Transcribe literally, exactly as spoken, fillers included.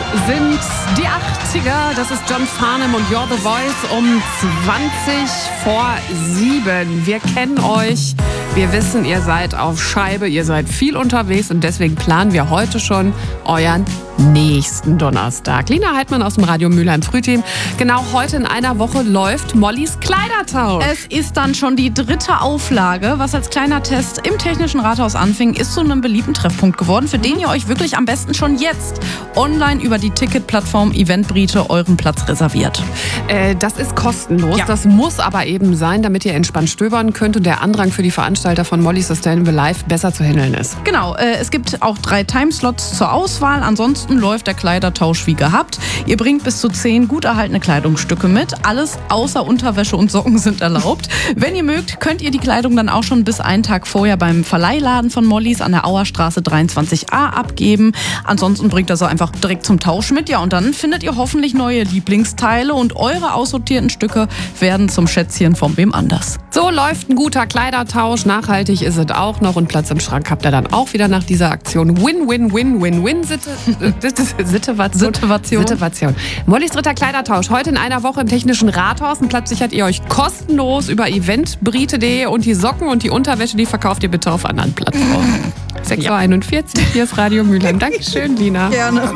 sind die achtziger. Das ist John Farnham und You're the Voice um zwanzig vor sieben. Wir kennen euch. Wir wissen, ihr seid auf Scheibe, ihr seid viel unterwegs und deswegen planen wir heute schon euren nächsten Donnerstag. Lina Heidmann aus dem Radio Mülheim Frühteam. Genau heute in einer Woche läuft Mollys Kleidertausch. Es ist dann schon die dritte Auflage. Was als kleiner Test im Technischen Rathaus anfing, ist zu einem beliebten Treffpunkt geworden, für den ihr euch wirklich am besten schon jetzt online über die Ticketplattform Eventbrite euren Platz reserviert. Äh, das ist kostenlos. Ja. Das muss aber eben sein, damit ihr entspannt stöbern könnt und der Andrang für die Veranstalter von Molly Sustainable Life besser zu handeln ist. Genau, äh, es gibt auch drei Timeslots zur Auswahl. Ansonsten läuft der Kleidertausch wie gehabt. Ihr bringt bis zu zehn gut erhaltene Kleidungsstücke mit. Alles außer Unterwäsche und Socken sind erlaubt. Wenn ihr mögt, könnt ihr die Kleidung dann auch schon bis einen Tag vorher beim Verleihladen von Mollys an der Auerstraße dreiundzwanzig a abgeben. Ansonsten bringt das einfach direkt zum Tausch mit. Ja, und dann findet ihr hoffentlich neue Lieblingsteile und eure aussortierten Stücke werden zum Schätzchen von wem anders. So läuft ein guter Kleidertausch. Nachhaltig ist es auch noch und Platz im Schrank habt ihr dann auch wieder nach dieser Aktion. Win-Win-Win-Win-Win-Situation. Situation. Situation. Mollys dritter Kleidertausch. Heute in einer Woche im Technischen Rathaus. Einen Platz sichert ihr euch kostenlos über eventbrite punkt de und die Socken und die Unterwäsche, die verkauft ihr bitte auf anderen Plattformen. sechs Uhr einundvierzig, hier ist Radio Mülheim. Dankeschön, Lina. Gerne.